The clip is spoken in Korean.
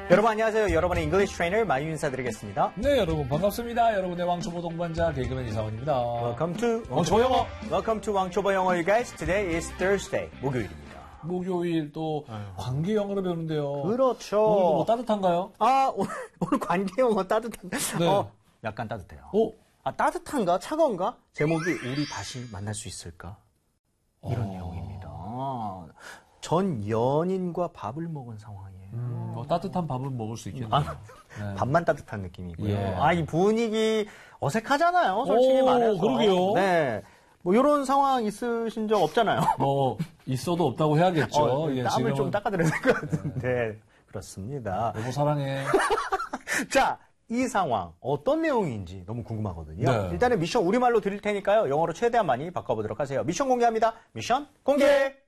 여러분 안녕하세요. 여러분의 English Trainer 마유 인사드리겠습니다. 네, 여러분 반갑습니다. 여러분의 왕초보 동반자 개그맨 이상원입니다. Welcome to 왕초보 영어. Welcome to 왕초보 영어, you guys. Today is Thursday. 목요일입니다. 목요일 또 관계 영어를 배우는데요. 그렇죠. 오늘 뭐 따뜻한가요? 아, 오늘 관계 영어 따뜻한. 네. 약간 따뜻해요. 오, 아, 따뜻한가? 차가운가? 제목이 우리 다시 만날 수 있을까? 이런 내용입니다. 전 연인과 밥을 먹은 상황이에요. 뭐 따뜻한 밥은 먹을 수 있겠네요. 네. 밥만 따뜻한 느낌이고요. 예. 아, 이 분위기 어색하잖아요. 솔직히 말해서. 그러게요. 네. 뭐 이런 상황 있으신 적 없잖아요. 뭐 있어도 없다고 해야겠죠. 예, 땀을 지금은. 좀 닦아드려야 될 것 같은데. 그렇습니다. 여보 사랑해. 자, 이 상황 어떤 내용인지 너무 궁금하거든요. 네. 일단은 미션 우리말로 드릴 테니까요. 영어로 최대한 많이 바꿔보도록 하세요. 미션 공개합니다. 미션 공개!